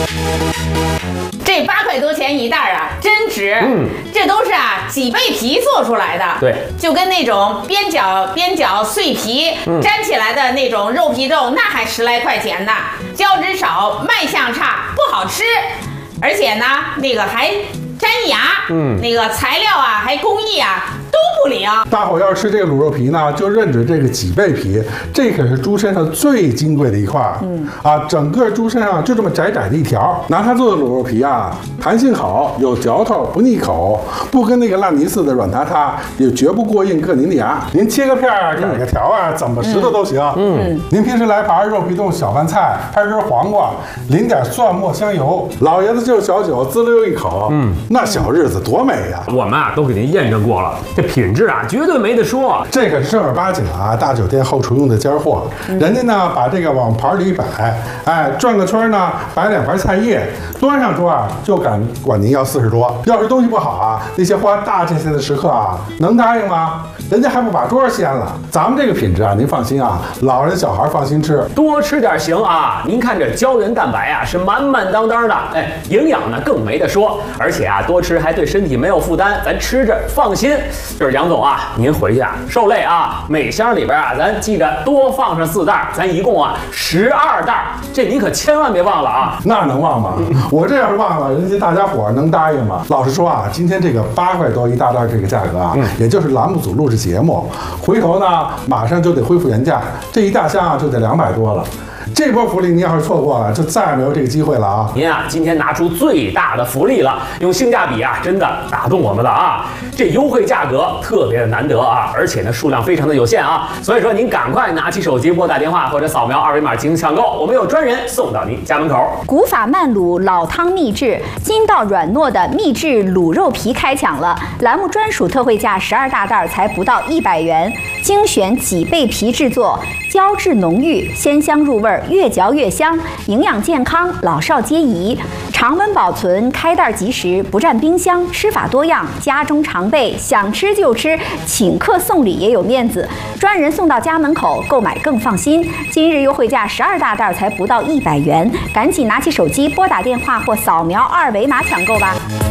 这8块多钱一袋啊，真值。这都是脊背皮做出来的。 对， 就跟那种边角碎皮粘起来的那种肉皮粥，那还10来块钱呢。胶质少，卖相差，不好吃，而且呢，那个还粘牙。那个材料还工艺都不灵。 大伙要是吃这个卤肉皮呢，就认准这个脊背皮，这可是猪身上最金贵的一块。整个猪身上就这么窄窄的一条，拿它做的卤肉皮弹性好，有嚼头，不腻口，不跟那个烂泥似的软塌塌，也绝不过硬硌您的牙。您切个片改个条怎么食的都行。您平时来盘肉皮冻小饭菜，拍根黄瓜，淋点蒜末香油，老爷子就小酒滋溜一口，那小日子多美呀！ 我们都给您验证过了，这品质绝对没得说。 这可是正儿八经大酒店后厨用的尖货。人家呢把这个往盘里一摆，转个圈呢，摆2盘菜叶，端上桌就管您要40多。要是东西不好那些花大价钱的食客能答应吗？人家还不把桌掀了。咱们这个品质您放心老人小孩放心吃， 多吃点行您看这胶原蛋白是满满当当的，营养呢更没得说，而且多吃还对身体没有负担，咱吃着放心。就是杨总您回去受累每箱里边咱记着多放上4袋，咱一共12袋，这你可千万别忘了那能忘吗？我这要是忘了，人家大家伙能答应吗？老实说今天这个8块多一大袋这个价格也就是栏目组录制节目，回头呢马上就得恢复原价，这一大箱就得200多了。这波福利您要是错过了，就再也没有这个机会了您今天拿出最大的福利了，用性价比真的打动我们了这优惠价格特别的难得而且呢数量非常的有限所以说您赶快拿起手机拨打电话或者扫描2维码进行抢购，我们有专人送到您家门口。 古法慢卤老汤秘制，筋道软糯的秘制卤肉皮开抢了，栏目专属特惠价12大袋才不到100元，精选脊背皮制作，胶质浓郁，鲜香入味，越嚼越香，营养健康，老少皆宜，常温保存，开袋即食，不占冰箱，吃法多样，家中常备，想吃就吃，请客送礼也有面子，专人送到家门口，购买更放心。今日优惠价12大袋才不到100元，赶紧拿起手机拨打电话或扫描2维码抢购吧。